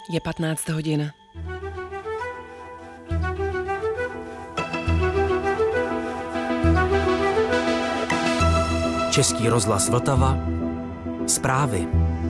Je 15 hodin. Český rozhlas Vltava. Zprávy.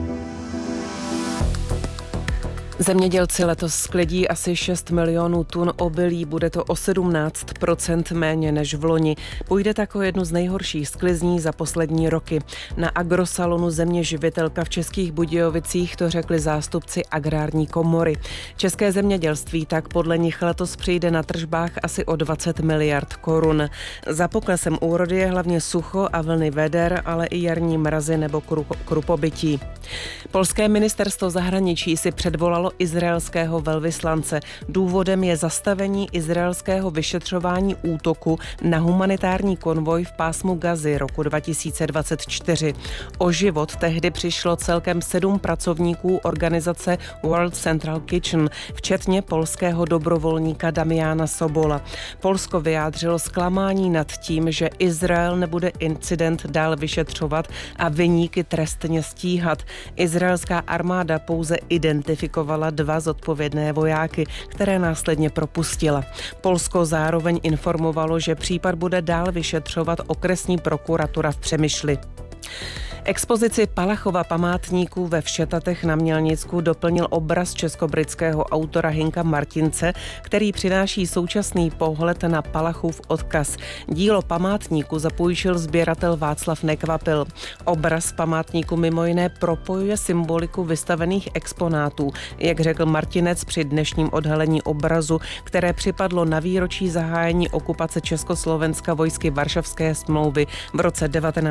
Zemědělci letos sklidí asi 6 milionů tun obilí, bude to o 17% méně než v loni. Půjde tak o jednu z nejhorších sklizní za poslední roky. Na agrosalonu Země živitelka v Českých Budějovicích to řekli zástupci agrární komory. České zemědělství tak podle nich letos přijde na tržbách asi o 20 miliard korun. Za poklesem úrody je hlavně sucho a vlny veder, ale i jarní mrazy nebo krupobytí. Polské ministerstvo zahraničí si předvolalo izraelského velvyslance. Důvodem je zastavení izraelského vyšetřování útoku na humanitární konvoj v pásmu Gazy roku 2024. O život tehdy přišlo celkem 7 pracovníků organizace World Central Kitchen, včetně polského dobrovolníka Damiana Sobola. Polsko vyjádřilo zklamání nad tím, že Izrael nebude incident dál vyšetřovat a viníky trestně stíhat. Izraelská armáda pouze identifikovala 2 zodpovědné vojáky, které následně propustila. Polsko zároveň informovalo, že případ bude dál vyšetřovat okresní prokuratura v Přemyšli. Expozici Palachova památníků ve Všetatech na Mělnicku doplnil obraz českobritského autora Hinka Martince, který přináší současný pohled na Palachův odkaz. Dílo památníku zapůjčil sběratel Václav Nekvapil. Obraz památníku mimo jiné propojuje symboliku vystavených exponátů, jak řekl Martinec při dnešním odhalení obrazu, které připadlo na výročí zahájení okupace Československa vojsky Varšavské smlouvy v roce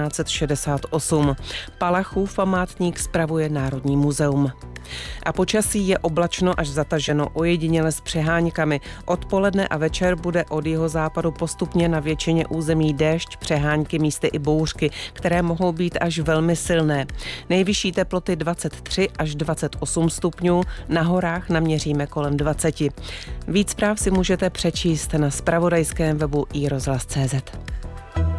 1968. Palachův památník spravuje Národní muzeum. A počasí je oblačno až zataženo, ojediněle s přeháňkami. Odpoledne a večer bude od jihozápadu postupně na většině území déšť, přeháňky, místy i bouřky, které mohou být až velmi silné. Nejvyšší teploty 23 až 28 stupňů, na horách naměříme kolem 20. Víc zpráv si můžete přečíst na zpravodajském webu iRozhlas.cz.